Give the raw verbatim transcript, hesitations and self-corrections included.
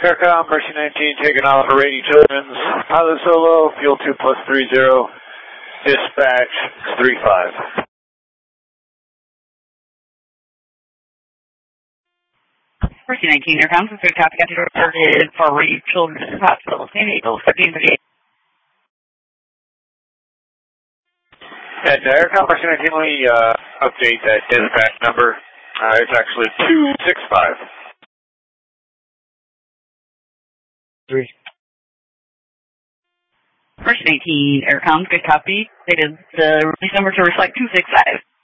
Aircom, Mercy nineteen, taking off for Rady Children's. Pilot solo, fuel two plus three zero, dispatch three five. Mercy nineteen, Aircom, this is copy, got you reported for Rady Children's Hospital, San Diego, fifteen fifty-eight. And uh, Aircom, Mercy nineteen, let me uh, update that dispatch number. Uh, it's actually two six five. Three. Mercy nineteen, Aircom, good copy. It is the release number to reflect two six five.